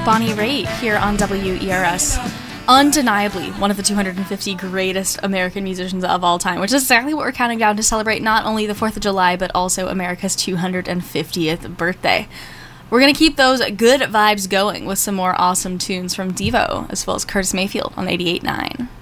Bonnie Raitt here on WERS. Undeniably one of the 250 greatest American musicians of all time, which is exactly what we're counting down to celebrate not only the 4th of July, but also America's 250th birthday. We're going to keep those good vibes going with some more awesome tunes from Devo, as well as Curtis Mayfield on 88.9.